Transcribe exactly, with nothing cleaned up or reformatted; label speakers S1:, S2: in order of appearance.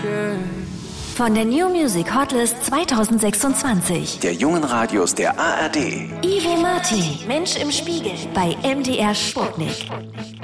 S1: Von der New Music Hotlist zwanzig sechsundzwanzig.
S2: Der jungen Radios der A R D.
S1: Ivo Martin, Mensch im Spiegel bei M D R Sputnik.